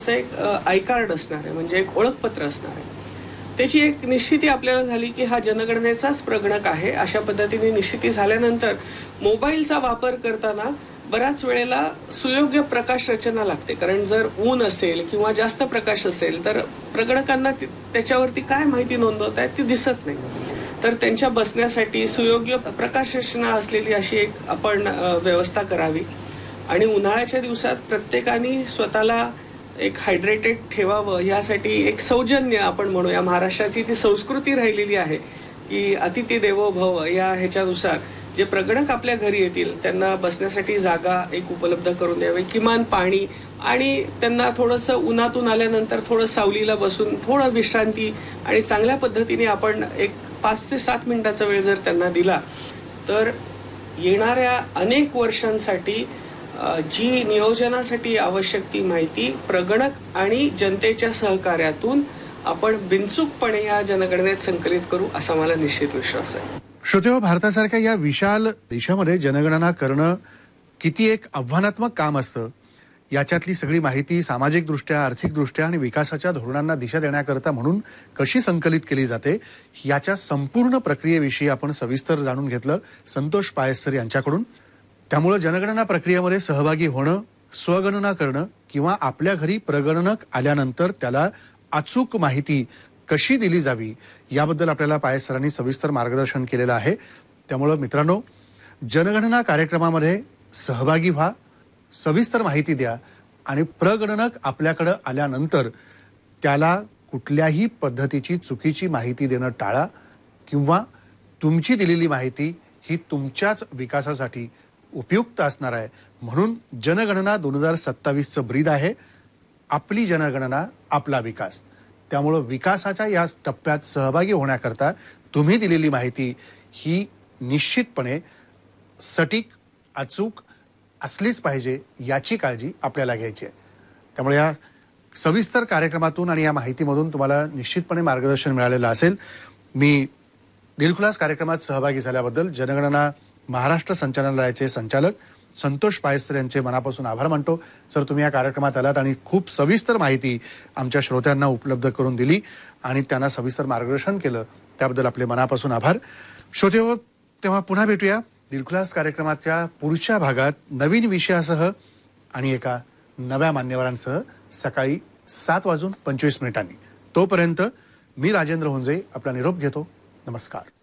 एक I card असणार आहे, म्हणजे एक ओळखपत्र असणार आहे. त्याची एक निश्चिती आपल्याला झाली की हा जनगणनेचाच प्रगणक आहे. अशा पद्धतीने निश्चिती झाल्यानंतर मोबाईलचा वापर करताना बऱ्याच वेळेला सुयोग्य प्रकाश रचना लागते. कारण जर ऊन असेल किंवा जास्त प्रकाश असेल तर प्रगणकांना त्याच्यावरती काय माहिती नोंदवत आहे ती दिसत नाही. तर त्यांच्या बसण्यासाठी सुयोग्य प्रकाश रचना असलेली अशी एक आपण व्यवस्था करावी. आणि उन्हाळ्याच्या दिवसात प्रत्येकाने स्वतःला एक हायड्रेटेड ठेवावं यासाठी एक सौजन्य आपण म्हणूया, महाराष्ट्राची ती संस्कृती राहिलेली आहे की अतिथी देवो भव या ह्याच्यानुसार जे प्रगणक आपल्या घरी येतील त्यांना बसण्यासाठी जागा एक उपलब्ध करून द्यावी, किमान पाणी, आणि त्यांना थोडंसं उन्हातून आल्यानंतर थोडं सावलीला बसून थोडं विश्रांती आणि चांगल्या पद्धतीने आपण एक 5 ते 7 मिनिटाचा वेळ जर त्यांना दिला तर येणाऱ्या अनेक वर्षांसाठी जी नियोजनासाठी आवश्यक ती माहिती प्रगणक आणि जनतेच्या सहकार्यातून आपण बिनचूकपणे या जनगणनेत संकलित करू असा मला निश्चित विश्वास आहे. श्रोतेहो, भारतासारख्या या विशाल देशामध्ये जनगणना करणं किती एक आव्हानात्मक काम असतं. याच्यातली सगळी माहिती सामाजिकदृष्ट्या, आर्थिकदृष्ट्या आणि विकासाच्या धोरणांना दिशा देण्याकरता म्हणून कशी संकलित केली जाते याच्या संपूर्ण प्रक्रियेविषयी आपण सविस्तर जाणून घेतलं संतोष पायस्कर यांच्याकडून. त्यामुळे जनगणना प्रक्रियेमध्ये सहभागी होणं, स्वगणना करणं किंवा आपल्या घरी प्रगणक आल्यानंतर त्याला अचूक माहिती कशी दिली जावी याबद्दल आपल्याला पायस सरांनी सविस्तर मार्गदर्शन केलेलं आहे. त्यामुळे मित्रांनो, जनगणना कार्यक्रमामध्ये सहभागी व्हा, सविस्तर माहिती द्या आणि प्रगणक आपल्याकडे आल्यानंतर त्याला कुठल्याही पद्धतीची चुकीची माहिती देणं टाळा, किंवा तुमची दिलेली माहिती ही तुमच्याच विकासासाठी उपयुक्त असणार आहे. म्हणून जनगणना 2027चं ब्रीद आहे, आपली जनगणना आपला विकास. त्यामुळं विकासाच्या या टप्प्यात सहभागी होण्याकरता तुम्ही दिलेली माहिती ही निश्चितपणे सटीक, अचूक असलीच पाहिजे याची काळजी आपल्याला घ्यायची आहे. त्यामुळे या सविस्तर कार्यक्रमातून आणि या माहितीमधून तुम्हाला निश्चितपणे मार्गदर्शन मिळालेलं असेल. मी दिलखुलास कार्यक्रमात सहभागी झाल्याबद्दल जनगणना महाराष्ट्र संचालनालयाचे संचालक संतोष पायस्कर यांचे मनापासून आभार मानतो. सर, तुम्ही या कार्यक्रमात आलात आणि खूप सविस्तर माहिती आमच्या श्रोत्यांना उपलब्ध करून दिली आणि त्यांना सविस्तर मार्गदर्शन केलं, त्याबद्दल आपले मनापासून आभार. श्रोतेहो, तेव्हा पुन्हा भेटूया दिलखुलास कार्यक्रमाच्या पुढच्या भागात नवीन विषयासह आणि एका नव्या मान्यवरांसह सकाळी 7:25 तोपर्यंत मी राजेंद्र हुंजे आपला निरोप घेतो. नमस्कार.